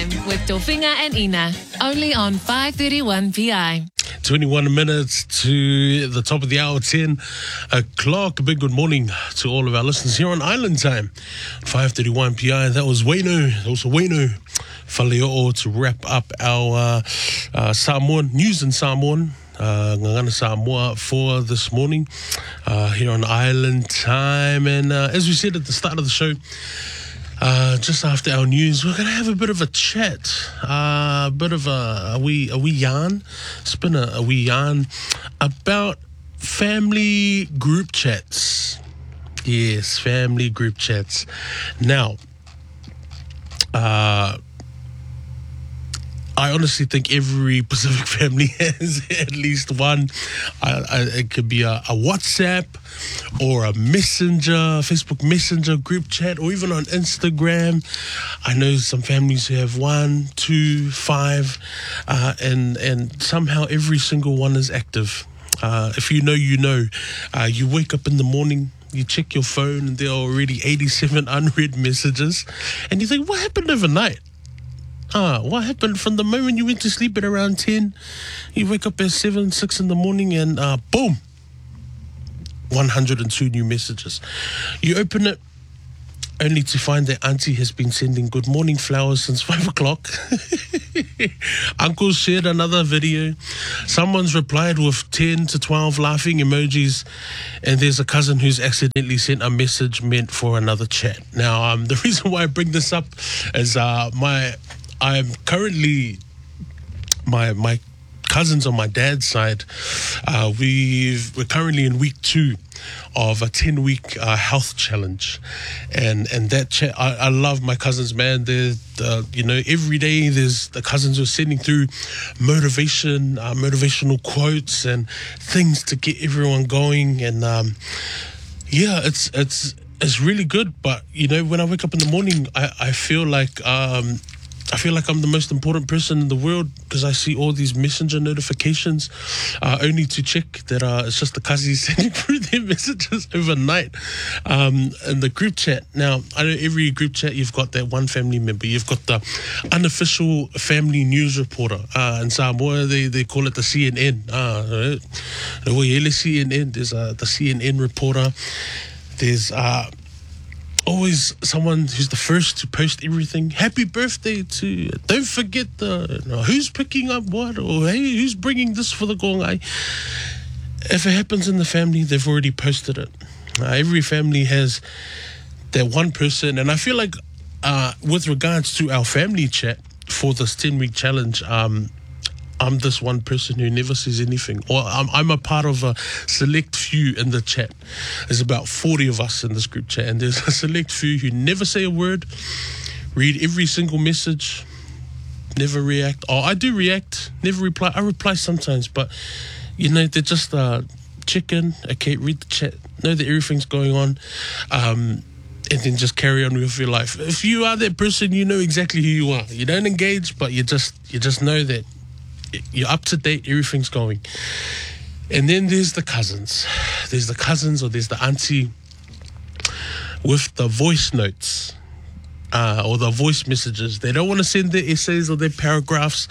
Time with Tofinga and Ina, only on 531 PI. 21 minutes to the top of the hour, 10 o'clock. A big good morning to all of our listeners here on Island Time, 531 PI. That was Wayno Faleo'o to wrap up our Samoan news in Samoan. Ngangana Samoa for this morning here on Island Time. And as we said at the start of the show, just after our news, we're going to have a bit of a chat, a wee yarn, spin a wee yarn about family group chats. Yes, family group chats. Now, I honestly think every Pacific family has at least one. It could be a WhatsApp or a Messenger, Facebook Messenger group chat, or even on Instagram. I know some families who have 1, 2, 5, and somehow every single one is active. If you know, you know. You wake up in the morning, you check your phone, and there are already 87 unread messages, and you think, what happened overnight? What happened from the moment you went to sleep at around 10, you wake up at 7, 6 in the morning, and boom, 102 new messages. You open it only to find that auntie has been sending good morning flowers since 5 o'clock. Uncle shared another video. Someone's replied with 10 to 12 laughing emojis, and there's a cousin who's accidentally sent a message meant for another chat. Now, the reason why I bring this up is I'm currently, my cousins on my dad's side, we're currently in week 2 of a 10-week health challenge, and that I love my cousins, man. They're every day there's the cousins who are sending through motivational quotes and things to get everyone going, and it's really good. But when I wake up in the morning, I feel like I'm the most important person in the world because I see all these messenger notifications only to check that it's just the cousins sending through their messages overnight. And the group chat. Now, I know every group chat you've got that one family member. You've got the unofficial family news reporter. In Samoa, they call it the CNN. CNN. There's the CNN reporter. There's always someone who's the first to post everything. Happy birthday to, don't forget who's picking up what, or hey, who's bringing this for the gongai. If it happens in the family, they've already posted it. Every family has that one person, and I feel like with regards to our family chat for this 10-week challenge, I'm this one person who never says anything, or I'm a part of a select few in the chat. There's about 40 of us in this group chat, and there's a select few who never say a word, read every single message, never react. I do react, never reply. I reply sometimes, but they're just check in, okay, read the chat, know that everything's going on, and then just carry on with your life. If you are that person, you know exactly who you are. You don't engage, but you just know that you're up to date, everything's going. And then there's the cousins. There's the cousins, or there's the auntie with the voice notes or the voice messages. They don't want to send their essays or their paragraphs,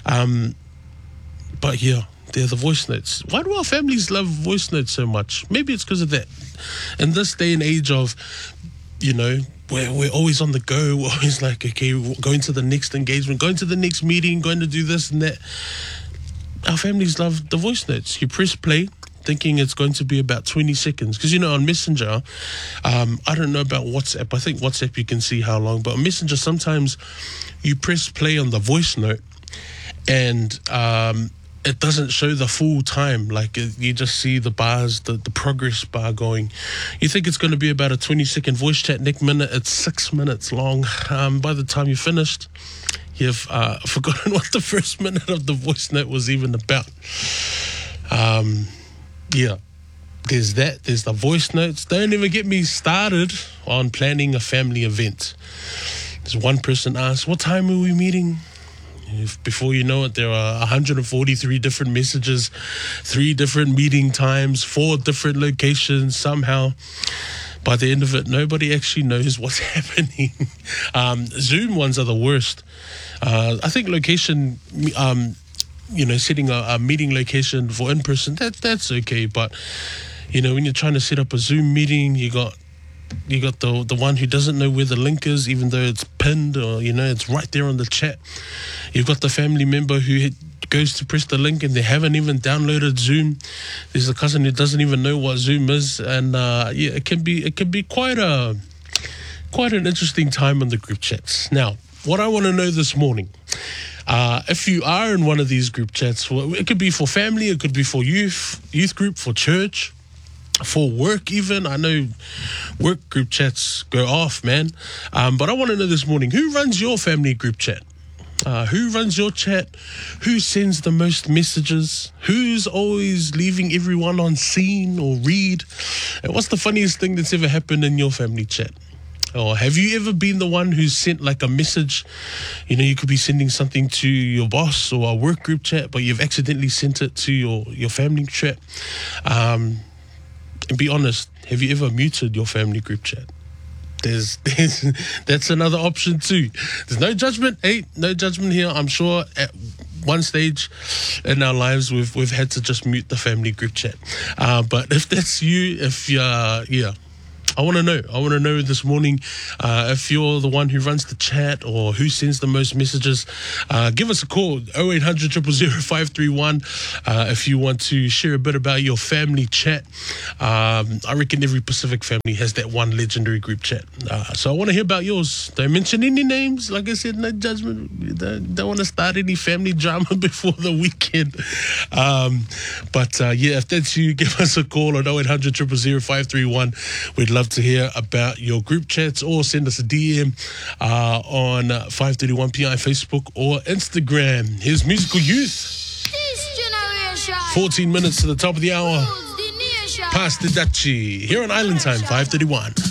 but yeah, they're the voice notes. Why do our families love voice notes so much? Maybe it's because of that. In this day and age of, we're always on the go. We're always like, okay, going to the next engagement, going to the next meeting, going to do this and that. Our families love the voice notes. You press play thinking it's going to be about 20 seconds. Because, on Messenger, I don't know about WhatsApp. I think WhatsApp you can see how long. But on Messenger, sometimes you press play on the voice note and it doesn't show the full time. Like you just see the bars, the progress bar going. You think it's going to be about a 20-second voice chat. Next minute, it's 6 minutes long. By the time you're finished, you've forgotten what the first minute of the voice note was even about. Yeah, there's that. There's the voice notes. Don't even get me started on planning a family event. There's one person asked, what time are we meeting? Before you know it, there are 143 different messages, 3 different meeting times, 4 different locations somehow. by the end of it, nobody actually knows what's happening. Zoom ones are the worst. I think location, setting a meeting location for in-person, that's okay. But, when you're trying to set up a Zoom meeting, you got the one who doesn't know where the link is, even though it's pinned or, it's right there on the chat. You've got the family member who goes to press the link and they haven't even downloaded Zoom. There's a cousin who doesn't even know what Zoom is. And, it can be quite an interesting time on the group chats. Now, what I want to know this morning, if you are in one of these group chats, well, it could be for family, it could be for youth group, for church, for work even. I know work group chats go off, man. But I want to know this morning, who runs your family group chat? Who runs your chat? Who sends the most messages? Who's always leaving everyone on scene or read? And what's the funniest thing that's ever happened in your family chat? Or have you ever been the one who sent like a message? You could be sending something to your boss or a work group chat, but you've accidentally sent it to your family chat. And be honest, have you ever muted your family group chat? That's another option too. There's no judgment. Hey, no judgment here. I'm sure at one stage in our lives we've had to just mute the family group chat. But if that's you, I want to know. I want to know this morning if you're the one who runs the chat or who sends the most messages. Give us a call, 0800 000 531, if you want to share a bit about your family chat. I reckon every Pacific family has that one legendary group chat. So I want to hear about yours. Don't mention any names. Like I said, no judgment. Don't want to start any family drama before the weekend. But if that's you, give us a call at 0800 000 531. We'd love to hear about your group chats, or send us a DM on 531PI Facebook or Instagram. Here's Musical Youth. 14 minutes to the top of the hour. Past the Dutchie here on Island Time, 531.